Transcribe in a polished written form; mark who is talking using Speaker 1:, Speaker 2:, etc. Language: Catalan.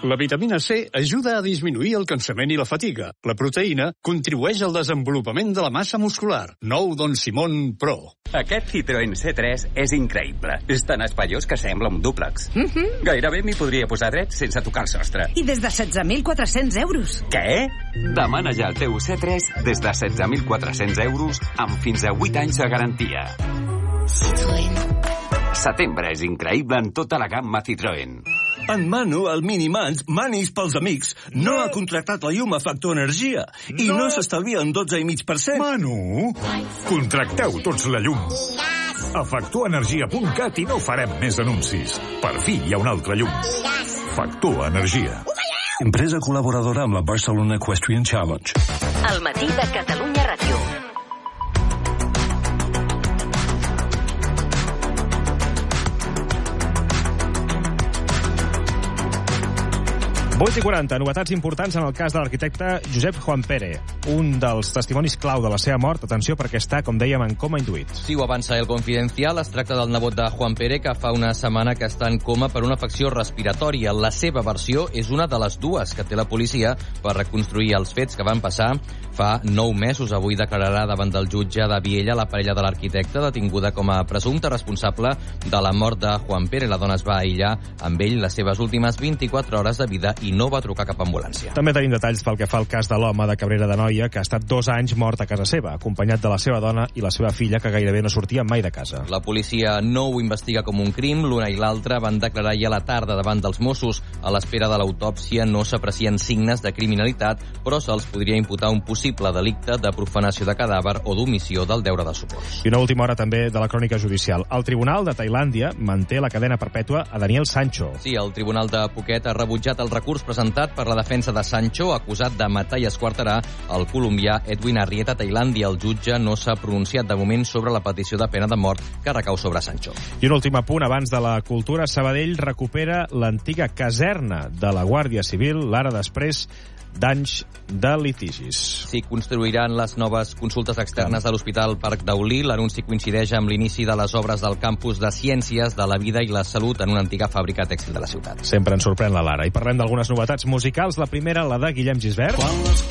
Speaker 1: La vitamina C ajuda a disminuir el cansament i la fatiga. La proteïna contribueix al desenvolupament de la massa muscular. Nou Don Simón Pro.
Speaker 2: Aquest Citroën C3 és increïble. És tan espaiós que sembla un dúplex. Gairebé m'hi podria posar dret sense tocar el sostre.
Speaker 3: I des de 16.400 euros.
Speaker 2: Què? Demana ja el teu C3 des de 16.400 euros amb fins a 8 anys de garantia.
Speaker 4: Citroën.
Speaker 2: Setembre és increïble en tota la gamma Citroën.
Speaker 5: En Manu, el Minimans, Manis pels amics, no ha contractat la llum a Factor Energia i no s'estalvia un 12,5%.
Speaker 6: Manu, contracteu tots la llum. A factorenergia.cat i no farem més anuncis. Per fi hi ha un altre llum. Factor Energia.
Speaker 5: Empresa col·laboradora amb la Barcelona Equestrian Challenge.
Speaker 4: El matí de Catalunya Ràdio.
Speaker 7: Vuit i 40, novetats importants en el cas de l'arquitecte Josep Juan Pere, un dels testimonis clau de la seva mort. Atenció, perquè està, com dèiem, en coma induït.
Speaker 8: Sí, ho avança El Confidencial. Es tracta del nebot de Juan Pere, que fa una setmana que està en coma per una afecció respiratòria. La seva versió és una de les dues que té la policia per reconstruir els fets que van passar fa 9 mesos. Avui declararà davant del jutge de Viella la parella de l'arquitecte, detinguda com a presumpte responsable de la mort de Juan Pere. La dona es va aïllar amb ell les seves últimes 24 hores de vida i no va trucar cap ambulància.
Speaker 7: També tenim detalls pel que fa al cas de l'home de Cabrera d'Anoia, que ha estat 2 anys mort a casa seva, acompanyat de la seva dona i la seva filla, que gairebé no sortia mai de casa.
Speaker 8: La policia no ho investiga com un crim. L'una i l'altra van declarar ja a la tarda davant dels Mossos. A l'espera de l'autòpsia no s'aprecien signes de criminalitat, però se'ls podria imputar un possible delicte de profanació de cadàver o d'omissió del deure de socors.
Speaker 7: I una última hora també de la crònica judicial. El Tribunal de Tailàndia manté la cadena perpètua a Daniel Sancho.
Speaker 8: Sí, el Tribunal de Phuket ha rebutjat el recurs presentat per la defensa de Sancho, acusat de matar i esquarterar el colombià Edwin Arrieta a Tailàndia. El jutge no s'ha pronunciat de moment sobre la petició de pena de mort que recau sobre Sancho.
Speaker 7: I un últim apunt abans de la cultura. Sabadell recupera l'antiga caserna de la Guàrdia Civil, l'ara després d'anys de litigis.
Speaker 8: Sí, construiran les noves consultes externes de l'Hospital Parc d'Aulí. L'anunci coincideix amb l'inici de les obres del campus de Ciències de la Vida i la Salut en una antiga fàbrica tèxtil de la ciutat.
Speaker 7: Sempre ens sorprèn la Lara. I parlem d'algunes novetats musicals. La primera, la de Guillem Gisbert.